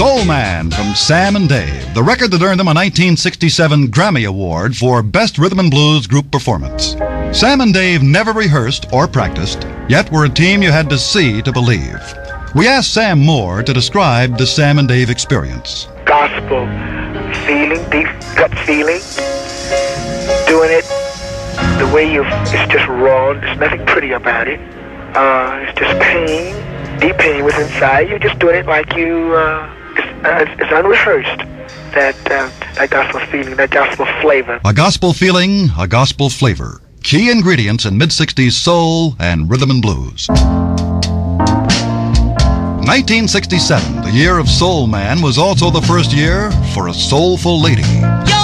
Soul Man from Sam and Dave, the record that earned them a 1967 Grammy Award for Best Rhythm and Blues Group Performance. Sam and Dave never rehearsed or practiced, yet were a team you had to see to believe. We asked Sam Moore to describe the Sam and Dave experience. Gospel feeling, deep gut feeling, doing it the way it's just raw, there's nothing pretty about it. It's just pain, deep pain was inside. You're just doing it like it's unrehearsed. That gospel feeling, that gospel flavor. A gospel feeling, a gospel flavor. Key ingredients in mid-60s soul and rhythm and blues. 1967, the year of Soul Man, was also the first year for a soulful lady.